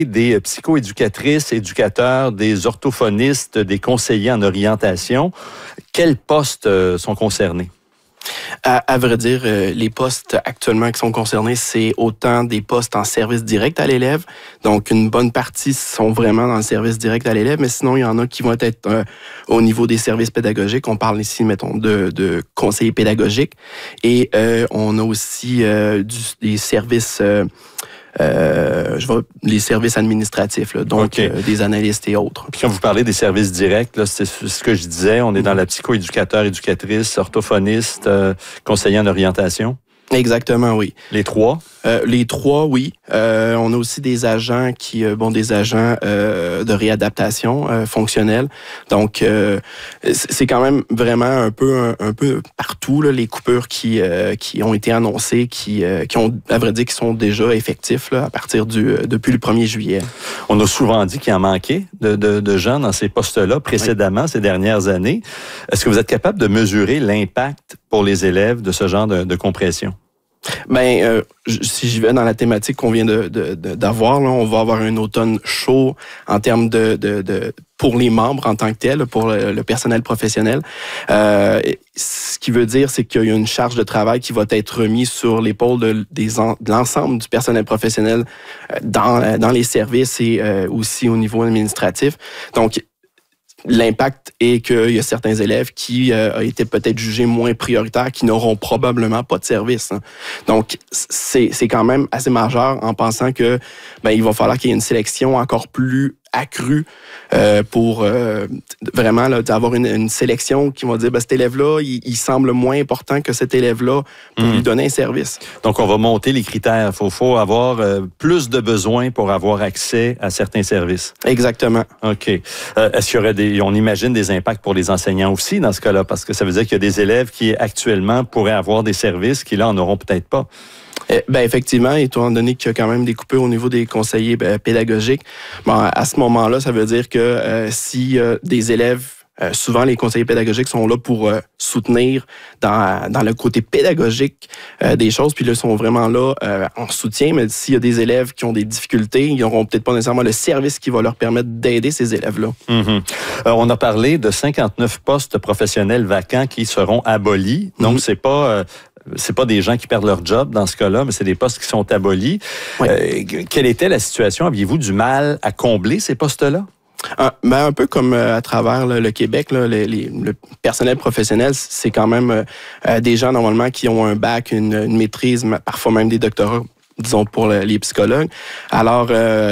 des psychoéducatrices, éducateurs, des orthophonistes, des conseillers en orientation. Quels postes sont concernés? À vrai dire, les postes actuellement qui sont concernés, c'est autant des postes en service direct à l'élève. Donc, une bonne partie sont vraiment dans le service direct à l'élève, mais sinon, il y en a qui vont être au niveau des services pédagogiques. On parle ici, mettons, de conseillers pédagogiques. Et on a aussi des services... les services administratifs, là, donc des analystes et autres. Puis quand vous parlez des services directs, là, c'est ce que je disais, on est dans la psychoéducateur, éducatrice, orthophoniste, conseiller en orientation. Exactement, oui. Les trois? Les trois, oui. On a aussi des agents de réadaptation fonctionnelle. Donc, c'est quand même vraiment un peu partout là, les coupures qui ont été annoncées, qui ont, à vrai dire, qui sont déjà effectifs là, à partir depuis le 1er juillet. On a souvent dit qu'il en manquait de gens dans ces postes-là précédemment, ces dernières années. Est-ce que vous êtes capable de mesurer l'impact pour les élèves de ce genre de compression? Ben, si je vais dans la thématique qu'on vient d'avoir, là, on va avoir un automne chaud en termes pour les membres en tant que tel, pour le personnel professionnel. Ce qui veut dire, c'est qu'il y a une charge de travail qui va être remise sur l'épaule de l'ensemble du personnel professionnel dans les services et aussi au niveau administratif. Donc, l'impact est qu'il y a certains élèves qui étaient peut-être jugés moins prioritaires, qui n'auront probablement pas de service. Donc, c'est quand même assez majeur en pensant que il va falloir qu'il y ait une sélection encore plus accrue pour vraiment là, avoir une sélection qui va dire cet élève-là, il semble moins important que cet élève-là pour lui donner un service. Donc, on va monter les critères. Il faut avoir plus de besoins pour avoir accès à certains services. Exactement. OK. Est-ce qu'il y aurait on imagine des impacts pour les enseignants aussi dans ce cas-là? Parce que ça veut dire qu'il y a des élèves qui actuellement pourraient avoir des services qui là en auront peut-être pas. Effectivement, étant donné qu'il y a quand même des coupures au niveau des conseillers pédagogiques, à ce moment-là, ça veut dire que si des élèves, souvent les conseillers pédagogiques sont là pour soutenir dans le côté pédagogique des choses, puis là, ils sont vraiment là en soutien, mais s'il y a des élèves qui ont des difficultés, ils n'auront peut-être pas nécessairement le service qui va leur permettre d'aider ces élèves-là. Mm-hmm. On a parlé de 59 postes professionnels vacants qui seront abolis, donc c'est pas des gens qui perdent leur job dans ce cas-là, mais c'est des postes qui sont abolis. Oui. Quelle était la situation? Aviez-vous du mal à combler ces postes-là? Un peu comme à travers le Québec, là, le personnel professionnel, c'est quand même des gens normalement qui ont un bac, une maîtrise, parfois même des doctorats, disons pour les psychologues. Alors,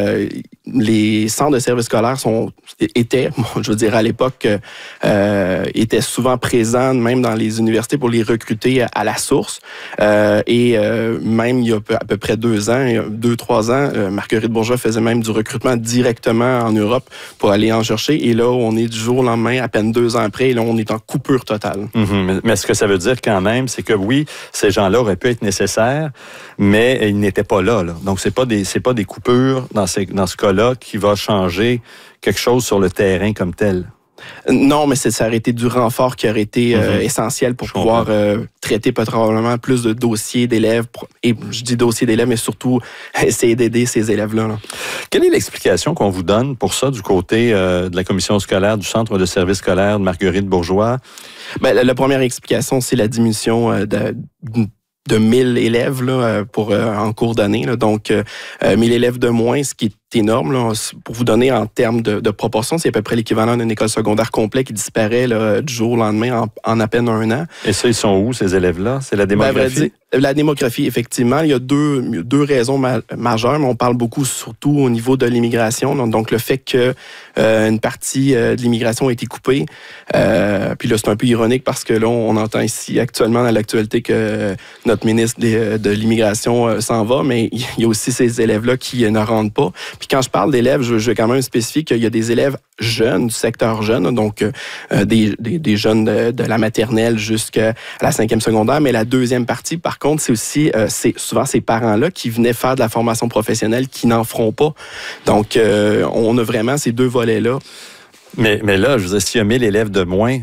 les centres de services scolaires étaient, je veux dire à l'époque, étaient souvent présents même dans les universités pour les recruter à la source. Et même il y a à peu près 2-3 ans, Marguerite Bourgeois faisait même du recrutement directement en Europe pour aller en chercher. Et là, on est du jour au lendemain, à peine 2 ans après, et là, on est en coupure totale. Mm-hmm. Mais ce que ça veut dire quand même, c'est que oui, ces gens-là auraient pu être nécessaires, mais ils n'étaient pas là. Donc, c'est pas des coupures dans ce cas-là qui va changer quelque chose sur le terrain comme tel. Non, mais ça aurait été du renfort qui aurait été essentiel pour pouvoir traiter probablement plus de dossiers d'élèves. Et je dis dossiers d'élèves, mais surtout essayer d'aider ces élèves-là. Là. Quelle est l'explication qu'on vous donne pour ça du côté de la commission scolaire, du centre de services scolaires de Marguerite Bourgeois? La première explication, c'est la diminution de 1000 élèves là, en cours d'année. Là. Donc, 1000 élèves de moins, ce qui est énorme. Là. Pour vous donner en termes de proportion, c'est à peu près l'équivalent d'une école secondaire complète qui disparaît là, du jour au lendemain en à peine 1 an. Et ça, ils sont où, ces élèves-là? C'est la démographie? La démographie, effectivement. Il y a deux raisons majeures, mais on parle beaucoup surtout au niveau de l'immigration. Donc, le fait que une partie de l'immigration a été coupée. Puis là, c'est un peu ironique parce que là, on entend ici actuellement dans l'actualité que notre ministre de l'immigration s'en va, mais il y a aussi ces élèves-là qui ne rentrent pas. Puis quand je parle d'élèves, je vais quand même spécifier qu'il y a des élèves jeunes, du secteur jeune, donc des jeunes de la maternelle jusqu'à la 5e secondaire. Mais la deuxième partie, par contre, c'est aussi souvent ces parents-là qui venaient faire de la formation professionnelle qui n'en feront pas. Donc, on a vraiment ces deux volets-là. Mais là, je veux dire, s'il y a 1000 élèves de moins,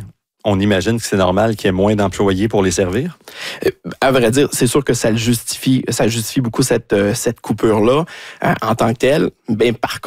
on imagine que c'est normal qu'il y ait moins d'employés pour les servir? À vrai dire, c'est sûr que ça justifie beaucoup cette coupure-là en tant que telle. Ben, par